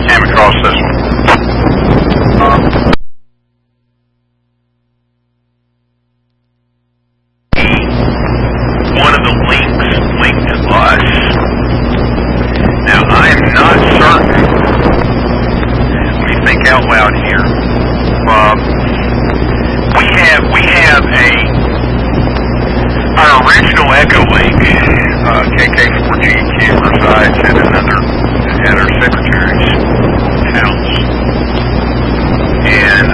came across this one. One of the links linked to us. Now, I am not certain. Let me think out loud here. We have our original Echo Link, KK4GQ, resides at our secretary's house. And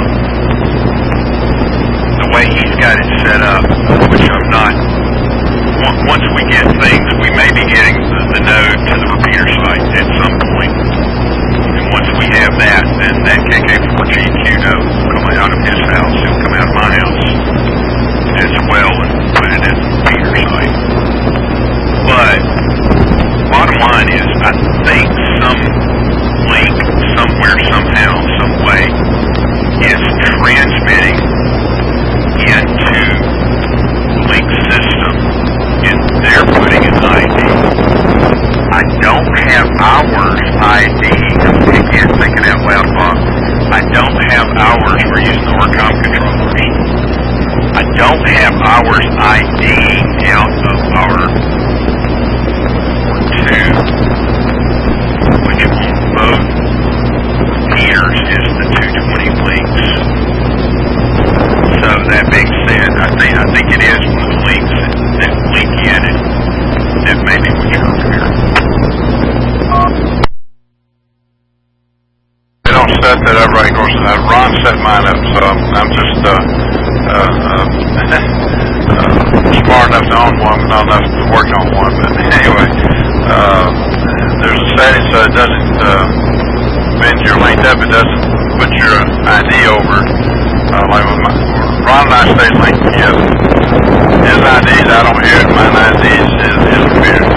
the way he's got it set up, which I'm not, once we get things, we may be getting the node to the repeater site at some point. And once we have that, then that KK4GQ node will come out of his house. It'll come out of my house as well and put it at the repeater site. But bottom line is, I think some link somewhere, somehow, some way is transmitting into link system, and they're putting an ID. I don't have ours ID. Again, thinking out loud, Bob. I don't have ours. We're using the Orcom controllers. I don't have ours ID out of our two, which on both repeaters is the 220 links. So that being said, I think it is one of the links that link in, and that may be what you're hearing. They don't set that up right, of course. Ron set mine up, so I'm just smart enough to own one, but not enough to work on one. But anyway, there's a setting so it doesn't, when you're linked up, it doesn't put your ID over. Like with Ron and I stay linked together. His IDs, I don't hear it. Mine IDs is his computer.